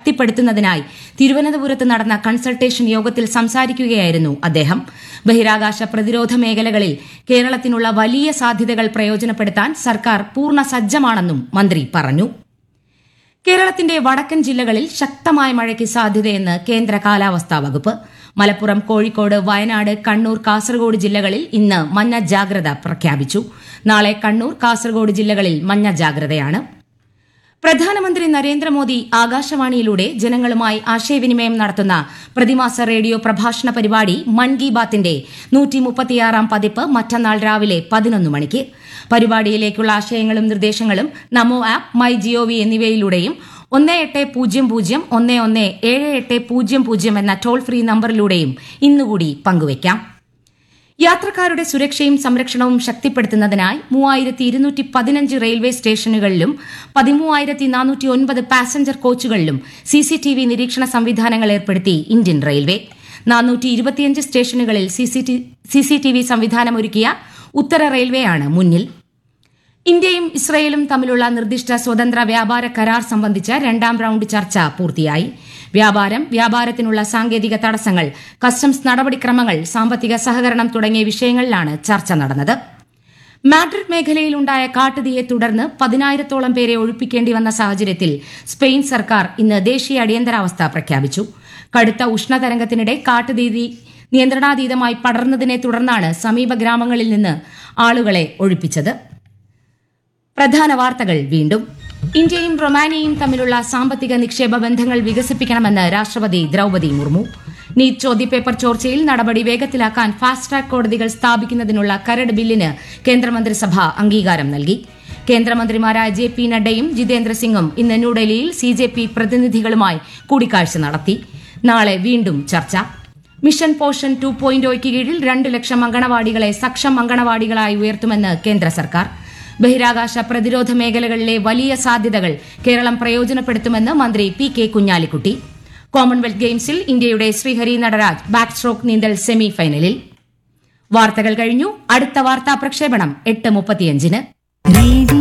ശക്തിപ്പെടുത്തുന്നതിനായി തിരുവനന്തപുരത്ത് നടന്ന കൺസൾട്ടേഷൻ യോഗത്തിൽ സംസാരിക്കുകയായിരുന്നു അദ്ദേഹം. ബഹിരാകാശ പ്രതിരോധ മേഖലകളിൽ കേരളത്തിനുള്ള വലിയ സാധ്യതകൾ പ്രയോജനപ്പെടുത്താൻ സർക്കാർ പൂർണ്ണ സജ്ജമാണെന്നും മന്ത്രി പറഞ്ഞു. കേരളത്തിന്റെ വടക്കൻ ജില്ലകളിൽ ശക്തമായ മഴയ്ക്ക് സാധ്യതയെന്ന് കേന്ദ്ര കാലാവസ്ഥാ വകുപ്പ്. മലപ്പുറം, കോഴിക്കോട്, വയനാട്, കണ്ണൂർ, കാസർഗോഡ് ജില്ലകളിൽ ഇന്ന് മഞ്ഞ ജാഗ്രത പ്രഖ്യാപിച്ചു. നാളെ കണ്ണൂർ, കാസർഗോഡ് ജില്ലകളിൽ മഞ്ഞ ജാഗ്രതയാണ്. പ്രധാനമന്ത്രി നരേന്ദ്രമോദി ആകാശവാണിയിലൂടെ ജനങ്ങളുമായി ആശയവിനിമയം നടത്തുന്ന പ്രതിമാസ റേഡിയോ പ്രഭാഷണ പരിപാടി മൻ കി ബാത്തിന്റെ 136ാം പതിപ്പ് മറ്റന്നാൾ രാവിലെ 11 മണിക്ക്. പരിപാടിയിലേക്കുള്ള ആശയങ്ങളും നിർദ്ദേശങ്ങളും നമോ ആപ്പ്, മൈ ജിഒവി എന്നിവയിലൂടെയും 1800117800 എന്ന ടോൾ ഫ്രീ നമ്പറിലൂടെയും ഇന്നുകൂടി പങ്കുവയ്ക്കാം. യാത്രക്കാരുടെ സുരക്ഷയും സംരക്ഷണവും ശക്തിപ്പെടുത്തുന്നതിനായി 3215 റെയിൽവേ സ്റ്റേഷനുകളിലും 13409 പാസഞ്ചർ കോച്ചുകളിലും സിസിടിവി നിരീക്ഷണ സംവിധാനങ്ങൾ ഏർപ്പെടുത്തി ഇന്ത്യൻ റെയിൽവേ. 425 സ്റ്റേഷനുകളിൽ സിസിടിവി സംവിധാനമൊരുക്കിയ ഉത്തര റെയിൽവേയാണ് മുന്നിൽ. ഇന്ത്യയും ഇസ്രയേലും തമ്മിലുള്ള നിർദ്ദിഷ്ട സ്വതന്ത്ര വ്യാപാര കരാർ സംബന്ധിച്ച 2ാം റൌണ്ട് ചർച്ച പൂർത്തിയായി. വ്യാപാരത്തിനുള്ള സാങ്കേതിക തടസ്സങ്ങൾ, കസ്റ്റംസ് നടപടിക്രമങ്ങൾ, സാമ്പത്തിക സഹകരണം തുടങ്ങിയ വിഷയങ്ങളിലാണ് ചർച്ച നടന്നത്. മാഡ്രിഡ് മേഖലയിലുണ്ടായ കാട്ടുതീയെ തുടർന്ന് 10,000-ഓളം പേരെ ഒഴിപ്പിക്കേണ്ടി വന്ന സാഹചര്യത്തിൽ സ്പെയിൻ സർക്കാർ ഇന്ന് ദേശീയ അടിയന്തരാവസ്ഥ പ്രഖ്യാപിച്ചു. കടുത്ത ഉഷ്ണതരംഗത്തിനിടെ കാട്ടുതീ നിയന്ത്രണാതീതമായി പടർന്നതിനെ തുടർന്നാണ് സമീപ ഗ്രാമങ്ങളിൽ നിന്ന് ആളുകളെ ഒഴിപ്പിച്ചത്. പ്രധാന വാർത്തകൾ വീണ്ടും. ഇന്ത്യയും റൊമാനിയയും തമ്മിലുള്ള സാമ്പത്തിക നിക്ഷേപ ബന്ധങ്ങൾ വികസിപ്പിക്കണമെന്ന് രാഷ്ട്രപതി ദ്രൌപദി മുർമു. നീറ്റ് ചോദ്യപേപ്പർ ചോർച്ചയിൽ നടപടി വേഗത്തിലാക്കാൻ ഫാസ്റ്റ് ട്രാക്ക് കോടതികൾ സ്ഥാപിക്കുന്നതിനുള്ള കരട് ബില്ലിന് കേന്ദ്രമന്ത്രിസഭ അംഗീകാരം നൽകി. കേന്ദ്രമന്ത്രിമാരായ ജെ.പി. നഡ്ഡയും ജിതേന്ദ്ര സിംഗും ഇന്ന് ന്യൂഡൽഹിയിൽ സിജെപി പ്രതിനിധികളുമായി കൂടിക്കാഴ്ച നടത്തി. നാളെ വീണ്ടും ചർച്ച. മിഷൻ പോഷൻ 2.0 കീഴിൽ 2 ലക്ഷം അങ്കണവാടികളെ സക്ഷം അങ്കണവാടികളായി ഉയർത്തുമെന്ന് കേന്ദ്ര സർക്കാർ. ബഹിരാകാശ പ്രതിരോധ മേഖലകളിലെ വലിയ സാധ്യതകൾ കേരളം പ്രയോജനപ്പെടുത്തുമെന്ന് മന്ത്രി പി.കെ. കുഞ്ഞാലിക്കുട്ടി. കോമൺവെൽത്ത് ഗെയിംസിൽ ഇന്ത്യയുടെ ശ്രീഹരി നടരാജ് ബാക്ക് സ്ട്രോക്ക് നീന്തൽ സെമി ഫൈനലിൽ. വാർത്തകൾ കഴിഞ്ഞു. അടുത്ത വാർത്താ പ്രക്ഷേപണം 8:35-ന്.